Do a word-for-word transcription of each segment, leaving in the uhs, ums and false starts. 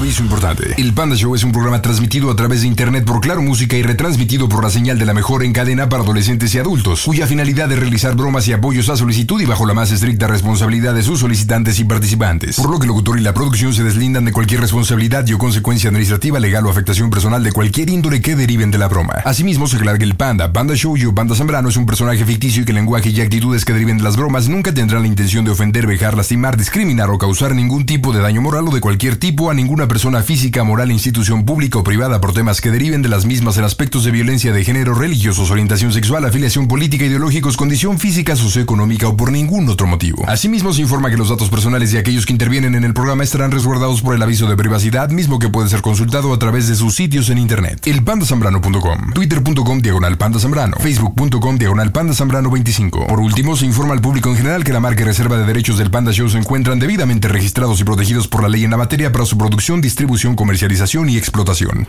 Aviso importante. El Panda Show es un programa transmitido a través de internet por Claro Música y retransmitido por la señal de la mejor en cadena para adolescentes y adultos, cuya finalidad es realizar bromas y apoyos a solicitud y bajo la más estricta responsabilidad de sus solicitantes y participantes. Por lo que el locutor y la producción se deslindan de cualquier responsabilidad y o consecuencia administrativa, legal o afectación personal de cualquier índole que deriven de la broma. Asimismo, se aclara que el Panda, Panda Show y o Panda Zambrano es un personaje ficticio y que el lenguaje y actitudes que deriven de las bromas nunca tendrán la intención de ofender, vejar, lastimar, discriminar o causar ningún tipo de daño moral o de cualquier tipo a ninguna persona física, moral, institución pública o privada por temas que deriven de las mismas en aspectos de violencia de género, religiosos, orientación sexual, afiliación política, ideológicos, condición física, socioeconómica o por ningún otro motivo. Asimismo, se informa que los datos personales de aquellos que intervienen en el programa estarán resguardados por el aviso de privacidad, mismo que puede ser consultado a través de sus sitios en internet. el panda zambrano punto com, twitter punto com diagonal panda zambrano, facebook punto com diagonal panda zambrano veinticinco. Por último, se informa al público en general que la marca y reserva de derechos del Panda Show se encuentran debidamente registrados y protegidos por la ley en la materia para su producción, distribución, comercialización y explotación.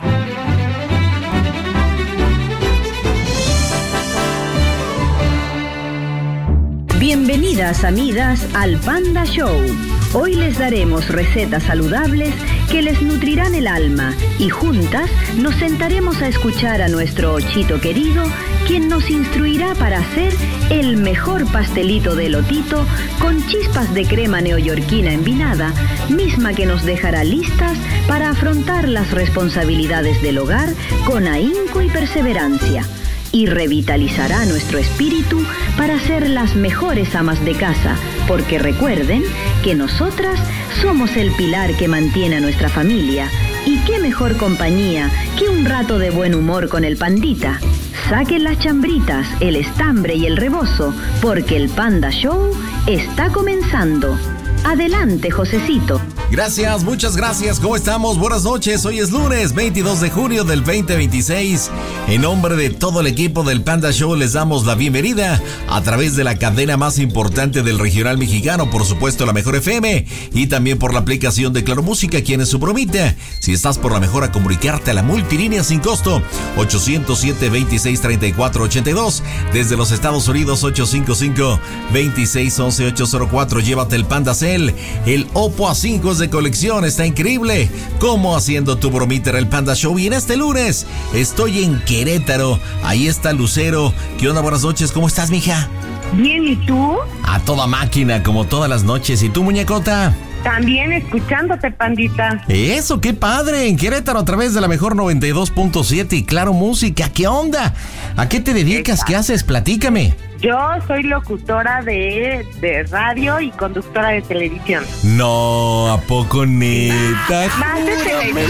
Bienvenidas amigas al Panda Show. Hoy les daremos recetas saludables que les nutrirán el alma y juntas nos sentaremos a escuchar a nuestro Ochito querido, quien nos instruirá para hacer el mejor pastelito de elotito con chispas de crema neoyorquina envinada, misma que nos dejará listas para afrontar las responsabilidades del hogar con ahínco y perseverancia. Y revitalizará nuestro espíritu para ser las mejores amas de casa, porque recuerden que nosotras somos el pilar que mantiene a nuestra familia. Y qué mejor compañía que un rato de buen humor con el pandita. Saquen las chambritas, el estambre y el rebozo, porque el Panda Show está comenzando. Adelante, Josecito. Gracias, muchas gracias. ¿Cómo estamos? Buenas noches. Hoy es lunes veintidós de junio del veinte veintiséis. En nombre de todo el equipo del Panda Show les damos la bienvenida a través de la cadena más importante del regional mexicano, por supuesto la Mejor F M, y también por la aplicación de Claro Música, quien es su bromita. Si estás por la mejor, a comunicarte a la multilínea sin costo ocho cero siete, veintiséis, treinta y cuatro, ochenta y dos. Desde los Estados Unidos ocho cinco cinco, veintiséis, once, ocho cero cuatro. Llévate el Panda Cell, el Oppo A cinco de colección, está increíble. Como haciendo tu bromita en el Panda Show. Y en este lunes estoy en Querétaro, ahí está Lucero. ¿Qué onda? Buenas noches, ¿cómo estás, mija? Bien, ¿y tú? A toda máquina, como todas las noches. ¿Y tú, muñecota? También escuchándote, pandita. Eso, qué padre, en Querétaro a través de la Mejor noventa y dos punto siete y Claro Música. ¿Qué onda? ¿A qué te dedicas? Exacto. ¿Qué haces? Platícame. Yo soy locutora de, de radio y conductora de televisión. No, ¿a poco neta? Más de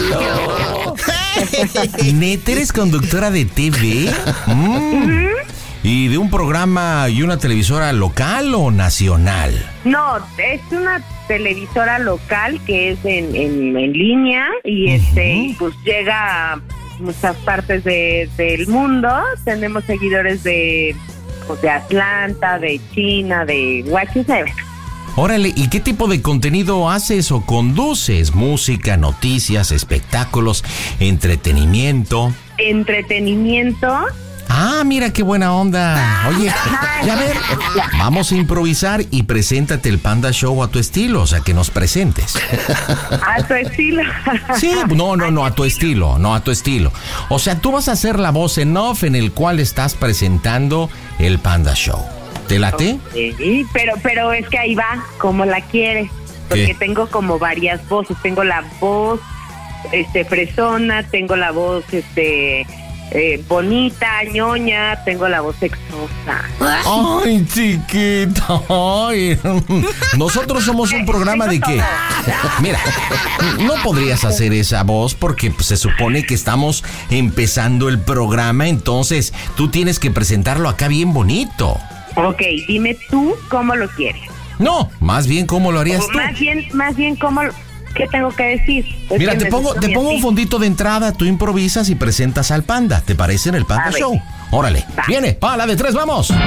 televisión. ¿Neta eres conductora de T V? Mm. Uh-huh. ¿Y de un programa y una televisora local o nacional? No, es una televisora local que es en, en, en línea y uh-huh. este pues llega a muchas partes de, del mundo. Tenemos seguidores de... de Atlanta, de China, de Washington. Órale, ¿y qué tipo de contenido haces o conduces? ¿Música, noticias, espectáculos, entretenimiento? ¿Entretenimiento? Ah, mira qué buena onda. Oye, ya ver, vamos a improvisar y preséntate el Panda Show a tu estilo, o sea, que nos presentes. ¿A tu estilo? Sí, no, no, no, a tu estilo, no, a tu estilo. O sea, tú vas a ser la voz en off en el cual estás presentando el Panda Show. ¿Te late? Sí, pero, pero es que ahí va, como la quieres. Porque ¿qué? Tengo como varias voces. Tengo la voz, este, fresona, tengo la voz, este... Eh, bonita, ñoña, tengo la voz sexosa. Ay, chiquita. Ay. Nosotros somos un programa de que, mira, no podrías hacer esa voz porque pues, se supone que estamos empezando el programa, entonces tú tienes que presentarlo acá bien bonito. Ok, dime tú cómo lo quieres. No, más bien cómo lo harías tú. Más bien, más bien cómo lo... ¿Qué tengo que decir? Es Mira, que te pongo, te pongo un fondito de entrada, tú improvisas y presentas al Panda. ¿Te parece en el Panda A Show? ver. Órale, Va. viene, pa, la de tres, vamos. Y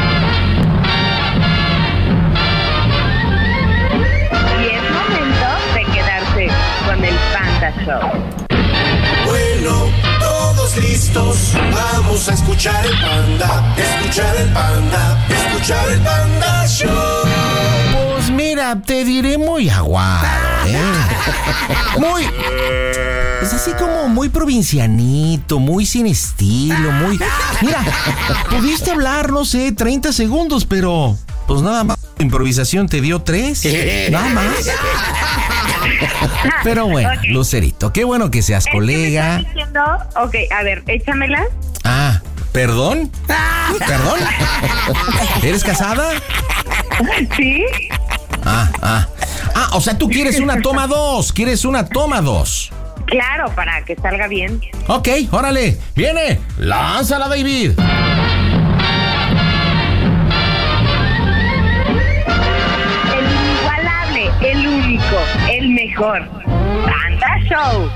es momento de quedarse con el Panda Show. Bueno, todos listos, vamos a escuchar el Panda, escuchar el Panda, escuchar el Panda Show. Pues mira, mira, te diré muy aguado, ¿eh? Muy... Es así como muy provincianito, muy sin estilo, muy... Mira, pudiste hablar, no sé, treinta segundos, pero... Pues nada más, improvisación te dio tres, nada más. Pero bueno, okay. Lucerito, qué bueno que seas colega. ¿Estás diciendo? Ok, a ver, échamela. Ah, ¿perdón? ¿Perdón? ¿Eres casada? Sí. Ah, ah. Ah, o sea, tú quieres una toma dos, quieres una toma dos. Claro, para que salga bien. Ok, órale, viene, lánzala, David. El inigualable, el único, el mejor. Panda Show.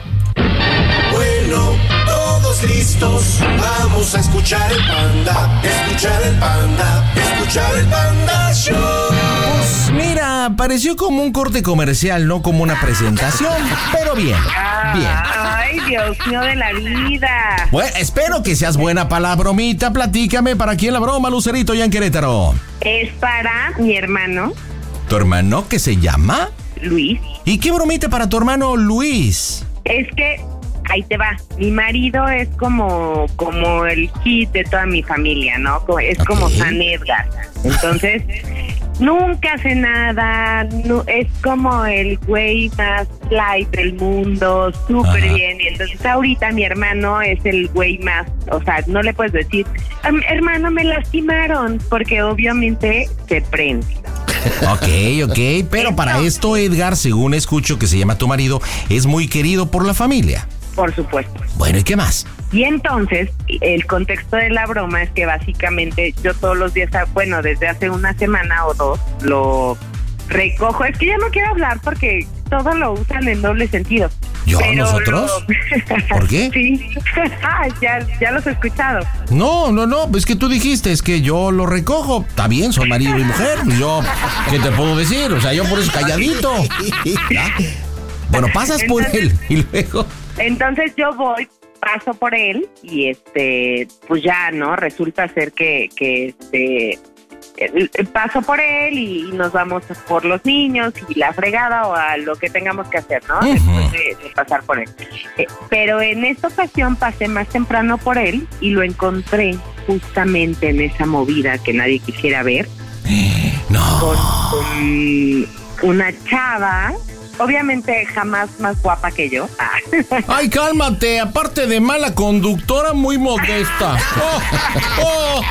Bueno, todos listos, vamos a escuchar el Panda, escuchar el Panda, escuchar el Panda Show. Pues mira, pareció como un corte comercial, no como una presentación, pero bien, bien. Ay, Dios mío de la vida. Bueno, espero que seas buena para la bromita, platícame, ¿para quién la broma, Lucerito, ya en Querétaro? Es para mi hermano. ¿Tu hermano que se llama? Luis. ¿Y qué bromita para tu hermano Luis? Es que... Ahí te va. Mi marido es como, como el hit de toda mi familia, ¿no? Es okay. Como San Edgar. Entonces, nunca hace nada. No, es como el güey más light del mundo, súper bien. Y entonces ahorita mi hermano es el güey más, o sea, no le puedes decir, hermano, me lastimaron, porque obviamente se prende. Ok, ok, pero para esto, Edgar, según escucho que se llama tu marido, es muy querido por la familia. Por supuesto. Bueno, ¿y qué más? Y entonces, el contexto de la broma es que básicamente yo todos los días, bueno, desde hace una semana o dos, lo recojo. Es que ya no quiero hablar porque todo lo usan en doble sentido. ¿Yo? Pero ¿Nosotros? Lo... ¿Por qué? Sí, ya, ya los he escuchado. No, no, no, es que tú dijiste, es que yo lo recojo. Está bien, son marido y mujer. Yo, ¿qué te puedo decir? O sea, yo por eso calladito. ¿Ya? Bueno, pasas entonces, por él y luego... Entonces yo voy, paso por él y este, pues ya, ¿no? Resulta ser que, que este... paso por él y nos vamos por los niños y la fregada o a lo que tengamos que hacer, ¿no? Uh-huh. Después de, de pasar por él. Eh, pero en esta ocasión pasé más temprano por él y lo encontré justamente en esa movida que nadie quisiera ver. No. Con, con una chava, obviamente jamás más guapa que yo. Ay, cálmate, aparte de mala conductora, muy modesta. Oh, oh.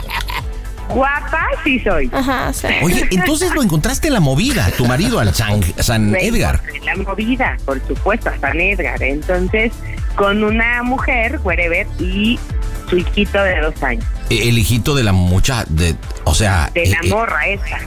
Guapa sí soy. Ajá, sí. Oye, entonces lo encontraste en la movida, tu marido, al San, San Edgar. En la movida, por supuesto, a San Edgar. Entonces, con una mujer, wherever, y su hijito de dos años. El hijito de la muchacha, de, o sea... De la eh, morra eh, esa.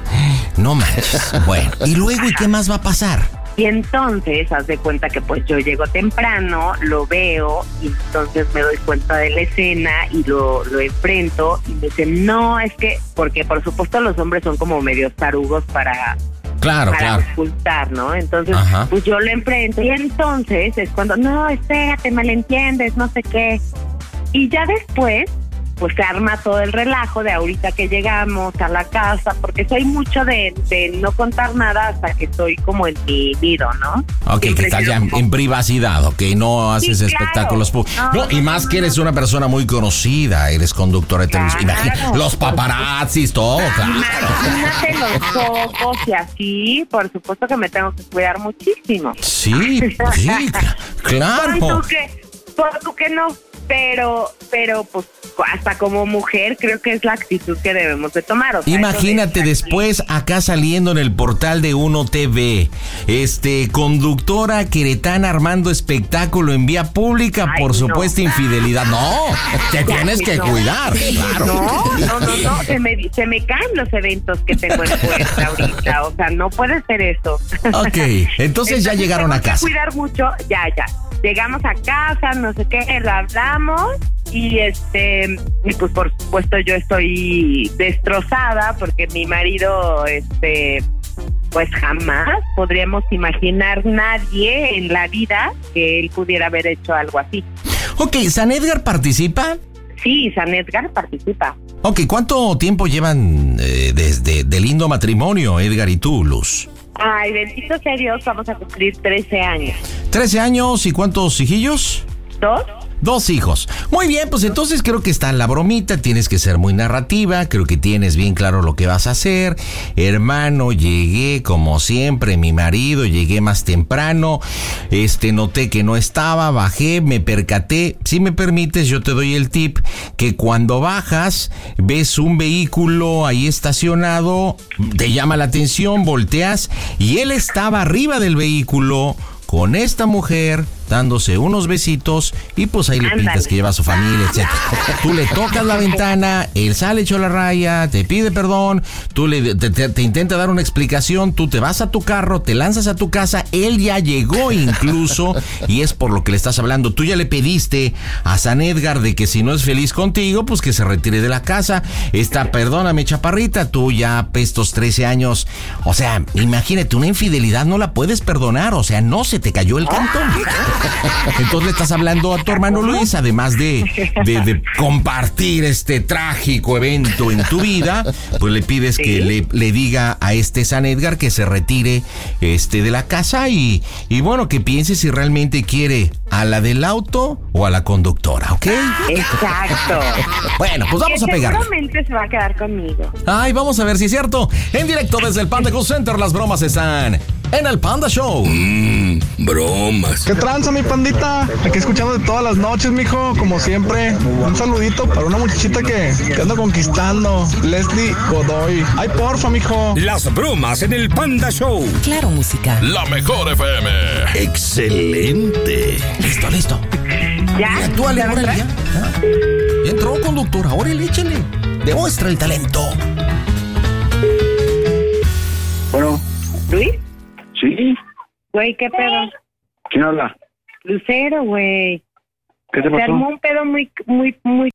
No manches. Bueno, ¿y luego y qué más va a pasar? Y entonces, haz de cuenta que pues yo llego temprano, lo veo, y entonces me doy cuenta de la escena y lo, lo enfrento, y me dicen, no, es que, porque por supuesto los hombres son como medios tarugos para, claro, para claro. ocultar, ¿no? Entonces, ajá, pues yo lo enfrento, y entonces es cuando, no, espérate, malentiendes, no sé qué. Y ya después, pues se arma todo el relajo de ahorita que llegamos a la casa, porque soy mucho de, de no contar nada hasta que estoy como en mi nido, ¿no? Ok, siempre que estás ya en, en privacidad, ok, no haces sí, espectáculos. Claro. No, no, y más no, que eres una persona muy conocida, eres conductora de televisión. Claro. Imagina, los paparazzis, todo, claro. Imagínate los ojos y así, por supuesto que me tengo que cuidar muchísimo. Sí, sí, claro. Por tú que, por tú que no. Pero, pero, pues, hasta como mujer creo que es la actitud que debemos de tomar. O sea, imagínate de después acá saliendo en el portal de Uno T V, este, conductora queretana armando espectáculo en vía pública Ay, por no. supuesta infidelidad. No, te tienes que no. cuidar, claro. No, no, no, no, se me, se me caen los eventos que tengo en puerta ahorita, o sea, no puede ser eso. Ok, entonces, entonces ya llegaron a casa. Que cuidar mucho, ya, ya. Llegamos a casa, no sé qué, lo hablamos y este, y pues por supuesto yo estoy destrozada porque mi marido, este, pues jamás podríamos imaginar nadie en la vida que él pudiera haber hecho algo así. Ok, ¿San Edgar participa? Sí, San Edgar participa. Ok, ¿cuánto tiempo llevan eh, desde de lindo matrimonio, Edgar y tú, Luz? Ay, bendito sea Dios, vamos a cumplir trece años. trece años, ¿y cuántos hijillos? ¿Dos? Dos hijos. Muy bien, pues entonces creo que está en la bromita, tienes que ser muy narrativa, creo que tienes bien claro lo que vas a hacer. Hermano, llegué como siempre, mi marido, llegué más temprano, este, noté que no estaba, bajé, me percaté. Si me permites, yo te doy el tip que cuando bajas, ves un vehículo ahí estacionado, te llama la atención, volteas y él estaba arriba del vehículo con esta mujer, dándose unos besitos, y pues ahí le pintas que lleva a su familia, etcétera. Tú le tocas la ventana, él sale hecho la raya, te pide perdón, tú le te, te, te intenta dar una explicación, tú te vas a tu carro, te lanzas a tu casa, él ya llegó incluso, y es por lo que le estás hablando. Tú ya le pediste a San Edgar de que si no es feliz contigo, pues que se retire de la casa. Esta, perdóname, chaparrita, tú ya estos trece años, o sea, imagínate, una infidelidad no la puedes perdonar, o sea, no se te cayó el cantón. Entonces le estás hablando a tu hermano Luis, además de, de, de compartir este trágico evento en tu vida, pues le pides que le, le diga a este San Edgar que se retire este de la casa y, y bueno, que piense si realmente quiere a la del auto o a la conductora, ¿ok? Exacto. Bueno, pues vamos que a pegar. Seguramente se va a quedar conmigo. Ay, vamos a ver si es cierto. En directo desde el Panda Cool Center, las bromas están en el Panda Show. Mmm, bromas. ¿Qué tranza, mi pandita? Aquí escuchando de todas las noches, mijo, como siempre. Un saludito para una muchachita que, que ando conquistando, Leslie Godoy. Ay, porfa, mijo. Las bromas en el Panda Show. Claro, música. La mejor F M. Excelente. Listo, listo. ¿Ya? Y actúale, ¿Ya órale, ya. Ya entró, conductora, órale, échale. Demuestra el talento. Bueno. ¿Luis? Sí. Güey, ¿qué pedo? ¿Quién habla? Lucero, güey. ¿Qué te pasó? Se armó un pedo muy, muy, muy...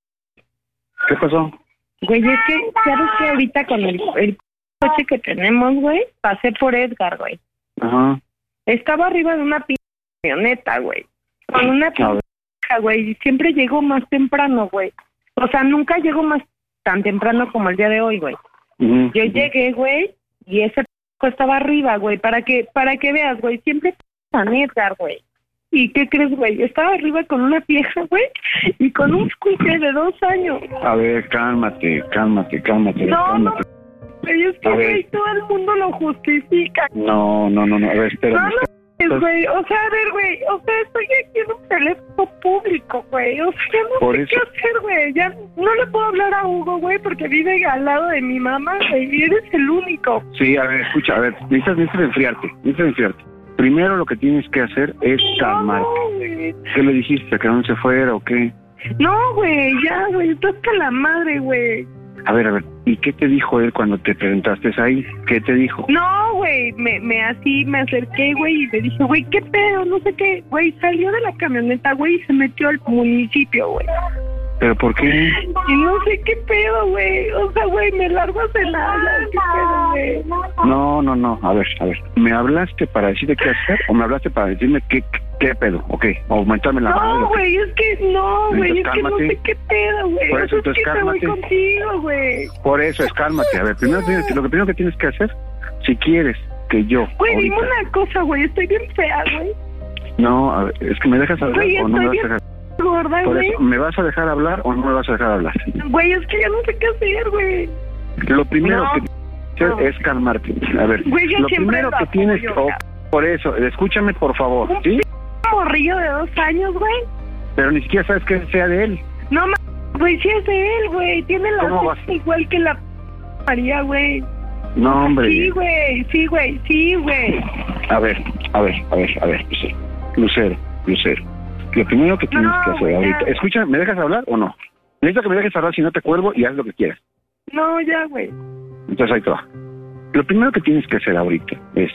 ¿Qué pasó? Güey, es que, ¿sabes que ahorita con el, el coche que tenemos, güey? Pasé por Edgar, güey. Ajá. Estaba arriba de una p... camioneta, güey. Con una p... güey. Y siempre llego más temprano, güey. O sea, nunca llego más tan temprano como el día de hoy, güey. Uh-huh. Yo llegué, güey, y ese p... estaba arriba, güey. Para que, para que veas, güey. Siempre San Edgar, güey. ¿Y qué crees, güey? Estaba arriba con una vieja, güey, y con un escuche de dos años. A ver, cálmate, cálmate, cálmate, no, cálmate. No, güey, es que, güey, todo el mundo lo justifica. No, no, no, no, a ver, espérame. No, no, güey, o sea, a ver, güey, o sea, estoy aquí en un teléfono público, güey, o sea, ya no Por sé eso... qué hacer, güey, ya no le puedo hablar a Hugo, güey, porque vive al lado de mi mamá, güey, y eres el único. Sí, a ver, escucha, a ver, necesitas, necesitas enfriarte, necesitas enfriarte. Primero lo que tienes que hacer es calmarte. No, güey. ¿Qué le dijiste? ¿Que no se fuera o qué? No, güey, ya, güey, estás que la madre, güey. A ver, a ver, ¿y qué te dijo él cuando te presentaste ahí? ¿Qué te dijo? No, güey, me, me así, me acerqué, güey, y le dije, güey, ¿qué pedo? No sé qué, güey, salió de la camioneta, güey, y se metió al municipio, güey. ¿Pero por qué? Y no sé qué pedo, güey, o sea, güey, me largo a cenar, ¿qué pedo, güey? No, no, no, a ver, a ver, ¿me hablaste para decirte qué hacer o me hablaste para decirme qué, qué pedo? Ok, aumentarme la mano. No, güey, es que no, güey, es que no sé qué pedo, güey. Por eso, es entonces, que te voy cálmate. contigo, güey. Por eso es cálmate. A ver, primero tienes, lo que primero que tienes que hacer, si quieres que yo. Güey, dime ahorita, una cosa, güey, estoy bien fea, güey. No, a ver, es que me dejas hablar Güey, o no me estoy vas a bien dejar. gorda, Por güey. eso, ¿me vas a dejar hablar o no me vas a dejar hablar? Güey, es que ya no sé qué hacer, güey. Lo primero No. que tienes que hacer No. es calmarte. A ver, Güey, yo lo siempre primero lo que tienes que. apoyo, oh, por eso, escúchame por favor, Un ¿sí? morrillo de dos años, güey. Pero ni siquiera sabes que sea de él. No, ma... güey, sí es de él, güey. Tiene la ¿Cómo voz vas? igual que la María, güey. No, hombre. Sí, güey, sí, güey, sí, güey. A ver, a ver, a ver, a ver, Lucero, Lucero, Lucero. Lo primero que tienes No, que hacer güey, ahorita... ya. Escucha, ¿me dejas hablar o no? Necesito que me dejes hablar, si no te cuelgo y haz lo que quieras. No, ya, güey. Entonces ahí te va. Lo primero que tienes que hacer ahorita es...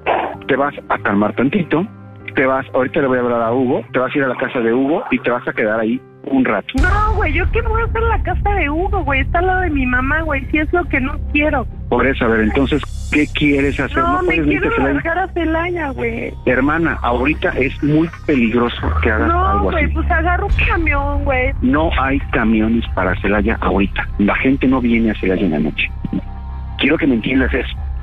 Te vas a calmar tantito, te vas... Ahorita le voy a hablar a Hugo, te vas a ir a la casa de Hugo y te vas a quedar ahí un rato. No, güey, yo qué voy a hacer en la casa de Hugo, güey. Está al lado de mi mamá, güey. Si es lo que no quiero. Por eso, a ver, entonces, ¿qué quieres hacer? No, me puedes quiero irte a Celaya. largar a Celaya, güey. Hermana, ahorita es muy peligroso que hagas No, algo güey, así. pues agarro un camión, güey. No hay camiones para Celaya ahorita. La gente no viene a Celaya en la noche. Quiero que me entiendas eso.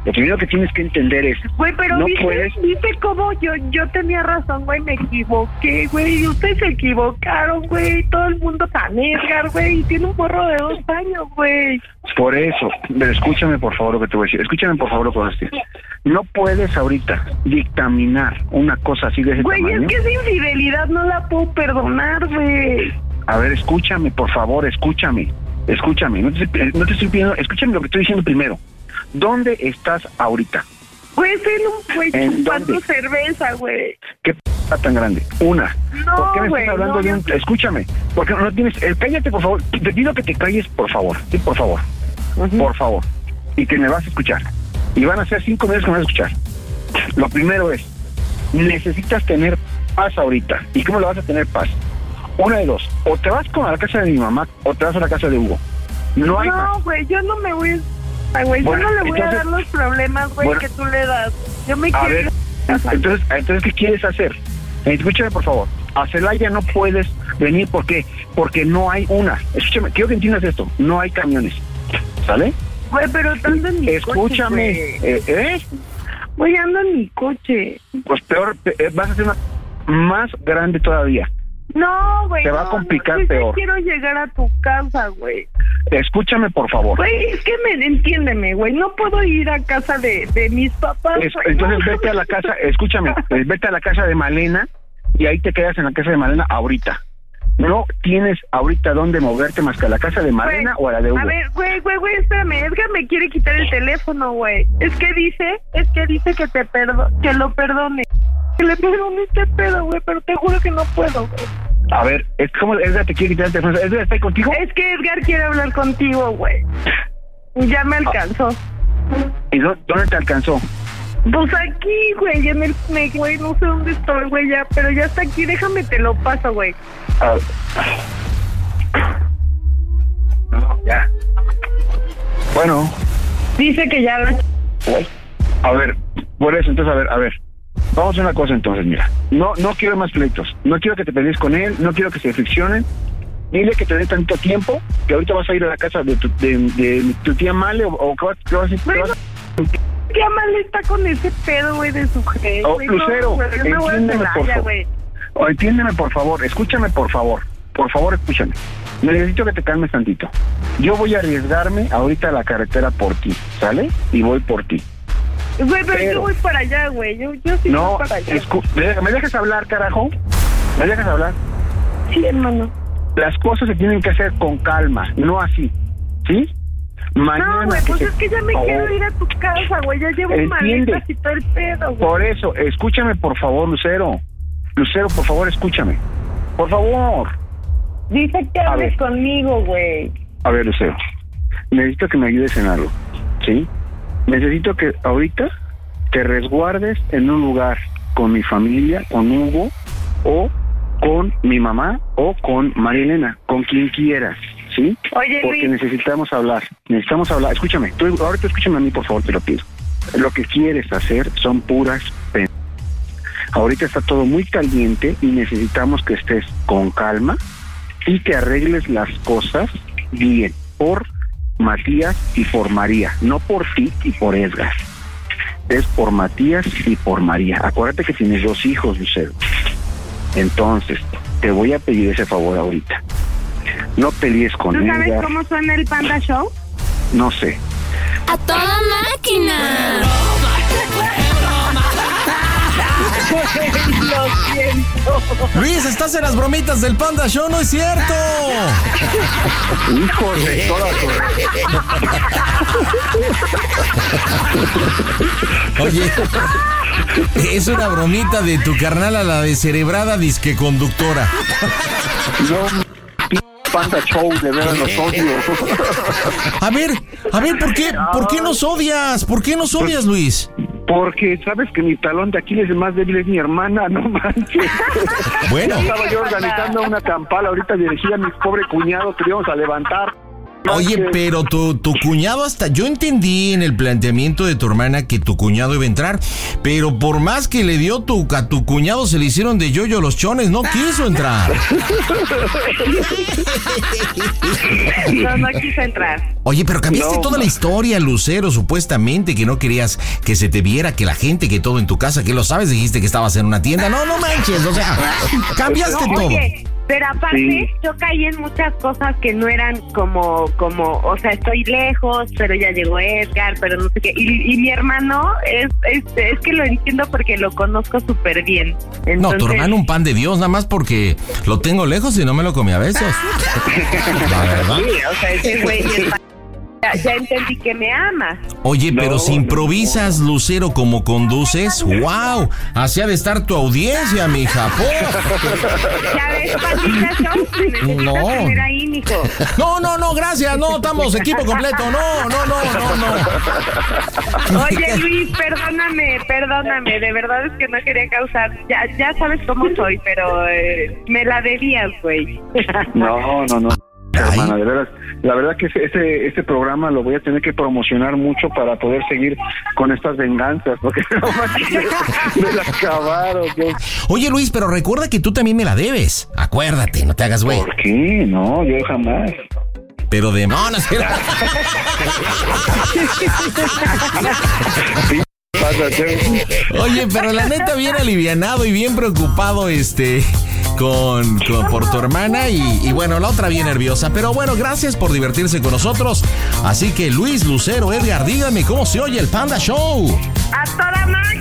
Lo primero que tienes que entender es, güey, pero no ¿viste, puedes... ¿viste cómo yo yo tenía razón, güey? Me equivoqué, güey. Ustedes se equivocaron, güey. Todo el mundo tan Edgar, güey. Y tiene un morro de dos años, güey. Por eso, pero escúchame por favor lo que te voy a decir. Escúchame por favor lo que voy a decir. No puedes ahorita dictaminar una cosa así de ese güey, tamaño. Güey, es que esa infidelidad no la puedo perdonar, güey. A ver, escúchame, por favor, escúchame. Escúchame, no te, no te estoy pidiendo... Escúchame lo que estoy diciendo primero. ¿Dónde estás ahorita? Güey, estoy en un güey chupando dónde? cerveza, güey. ¿Qué p*** tan grande? Una. No, ¿Por qué me güey, estás hablando no, de un... yo... Escúchame, porque no tienes... Eh, cállate, por favor. Te pido que te calles, por favor. Sí, por favor. Uh-huh. Por favor. Y que me vas a escuchar. Y van a ser cinco minutos que me vas a escuchar. Lo primero es, necesitas tener paz ahorita. ¿Y cómo le vas a tener paz? Una de dos. O te vas con a la casa de mi mamá, o te vas a la casa de Hugo. No hay No, güey, yo no me voy... Ay, güey, bueno, yo no le voy entonces, a dar los problemas, güey, bueno, que tú le das. Yo me quiero... Ver, entonces, entonces, ¿qué quieres hacer? Escúchame, por favor. A Celaya no puedes venir, ¿por qué? Porque no hay una. Escúchame, quiero que entiendas esto. No hay camiones. ¿Sale? Güey, pero ando en mi Escúchame, coche, eh, ¿eh? Güey, ando en mi coche. Pues peor, eh, vas a hacer una más grande todavía. No, güey. Te va no, a complicar no, peor. Yo quiero llegar a tu casa, güey. Escúchame, por favor. Güey, es que me entiéndeme, güey. No puedo ir a casa de, de mis papás. Es, güey, entonces no, vete a la casa, escúchame, vete a la casa de Malena y ahí te quedas en la casa de Malena ahorita. No tienes ahorita dónde moverte más que a la casa de Malena güey, o a la de Hugo. A ver, güey, güey, güey, espérame. Edgar me quiere quitar el teléfono, güey. Es que dice, es que dice que te perdo, que lo perdone. Que le perdone este pedo, güey, pero te juro que no puedo, güey. A ver, es como Edgar te quiere quitar el teléfono. ¿Edgar está ahí contigo? Es que Edgar quiere hablar contigo, güey. Ya me alcanzó. ¿Y dónde te alcanzó? Pues aquí, güey, en el... Güey, no sé dónde estoy, güey, ya, pero ya está aquí. Déjame, te lo paso, güey. Ah. No, ya. Bueno. Dice que ya la... Güey. A ver, por eso, entonces, a ver, a ver. Vamos a hacer una cosa entonces, mira. No no quiero más pleitos. No quiero que te pelees con él. No quiero que se friccionen. Dile que te dé tanto tiempo que ahorita vas a ir a la casa de tu, de, de, de tu tía Male o, o que vas, que vas, que bueno, vas... Tía Male está con ese pedo, güey, de su jefe. Oh, Lucero, no, entiéndeme, por favor. Oh, entiéndeme, por favor. Escúchame, por favor. Por favor, escúchame. Necesito que te calmes tantito. Yo voy a arriesgarme ahorita a la carretera por ti, ¿sale? Y voy por ti. Güey, pero, pero yo voy para allá, güey. Yo, yo sí no, voy para allá. Escu- ¿Me dejas hablar, carajo? ¿Me dejas hablar? Sí, hermano. Las cosas se tienen que hacer con calma, no así. ¿Sí? Mañana. No, güey, pues se... es que ya me oh. quiero ir a tu casa, güey. Ya llevo maletas y todo el pedo, güey. Por eso, escúchame, por favor, Lucero. Lucero, por favor, escúchame. Por favor. Dice que hables conmigo, güey. A ver, Lucero. Necesito que me ayudes en algo, ¿sí? Necesito que ahorita te resguardes en un lugar con mi familia, con Hugo, o con mi mamá, o con María Elena, con quien quieras, ¿sí? Oye, porque Luis. necesitamos hablar, necesitamos hablar. Escúchame, tú, ahorita escúchame a mí, por favor, te lo pido. Lo que quieres hacer son puras penas. Ahorita está todo muy caliente y necesitamos que estés con calma y que arregles las cosas bien, por Matías y por María, no por ti y por Edgar. Es por Matías y por María. Acuérdate que tienes dos hijos, Lucero. Entonces, te voy a pedir ese favor ahorita. No pelees con Edgar. ¿Tú sabes Edgar. cómo suena el Panda Show? No sé. ¡A toda máquina! Lo siento. Luis, estás en las bromitas del Panda Show, ¿no es cierto? Hijo de toda tu... Oye, es una bromita de tu carnal a la descerebrada disque conductora. No, Panda Show, de veras los odio. A ver, a ver, ¿por qué, ¿por qué nos odias? ¿Por qué nos odias, Luis? Porque sabes que mi talón de Aquiles es más débil, es mi hermana, no manches. Bueno. Estaba yo organizando una campal ahorita dirigida a mi pobre cuñado que íbamos a levantar. Oye, pero tu, tu cuñado hasta... Yo entendí en el planteamiento de tu hermana que tu cuñado iba a entrar, pero por más que le dio tu, a tu cuñado se le hicieron de yoyo los chones, no quiso entrar. No, no quiso entrar. Oye, pero cambiaste No, toda no. la historia, Lucero, supuestamente, que no querías que se te viera, que la gente, que todo en tu casa, que lo sabes, dijiste que estabas en una tienda. No, no manches, o sea, cambiaste No, todo. oye, pero aparte Sí. yo caí en muchas cosas que no eran como, como, o sea, estoy lejos, pero ya llegó Edgar, pero no sé qué. Y, y mi hermano es, es, es que lo entiendo porque lo conozco súper bien. Entonces, No, tu hermano un pan de Dios, nada más porque lo tengo lejos y no me lo comí a besos. La verdad. Sí, o sea, ese güey es pa- ya, ya entendí que me ama. Oye, pero No, si improvisas, Lucero, como conduces, wow, así ha de estar tu audiencia, mija. ¡Po! Ya ves, Pandita Show, te necesitas No. tener ahí, mijo. No, no, no, gracias, no, estamos equipo completo, no, no, no, no, no. Oye, Luis, perdóname, perdóname, de verdad es que no quería causar, ya, ya sabes cómo soy, pero eh, me la debías, güey. No, no, no. Ay. Hermana, de veras, la verdad que ese, ese, este programa lo voy a tener que promocionar mucho para poder seguir con estas venganzas, porque no manches, me las acabaron. Yo- Oye, Luis, pero recuerda que tú también me la debes. Acuérdate, no te hagas güey. ¿Por qué? No, yo jamás. Pero de... No, no sé. Oye, pero la neta bien alivianado y bien preocupado, este... Con, con- por tu hermana y, y bueno, la otra bien nerviosa. Pero bueno, gracias por divertirse con nosotros. Así que Luis, Lucero, Edgar, díganme cómo se oye el Panda Show. A toda máquina.